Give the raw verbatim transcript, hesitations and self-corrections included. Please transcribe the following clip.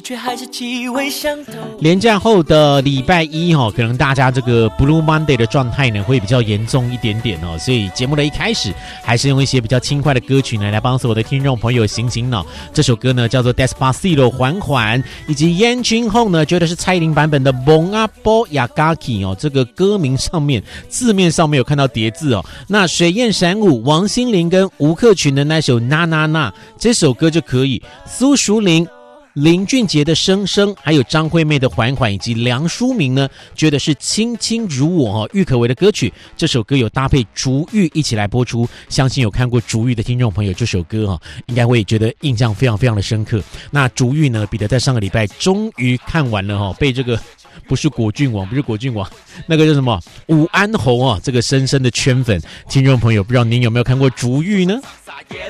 却还是气味相投。 连假后的礼拜一哈、哦，可能大家这个 Blue Monday 的状态呢会比较严重一点点哦，所以节目的一开始还是用一些比较轻快的歌曲呢来帮所有的听众朋友醒醒脑。这首歌呢叫做 Despacito 缓缓，以及燕君后呢觉得是蔡依林版本的 Bon a Bo Yagaki 哦，这个歌名上面字面上面有看到叠字哦。那水燕闪舞，王心凌跟吴克群的那首那那那这首歌就可以，苏淑玲。林俊杰的声声，还有张惠妹的缓缓，以及梁书明呢，觉得是轻轻如我哦，郁可唯的歌曲。这首歌有搭配竹玉一起来播出，相信有看过竹玉的听众朋友，这首歌哈、哦，应该会觉得印象非常非常的深刻。那竹玉呢，彼得在上个礼拜终于看完了哈、哦，被这个不是果郡王，不是果郡王，那个叫什么武安侯啊，这个深深的圈粉。听众朋友，不知道您有没有看过竹玉呢？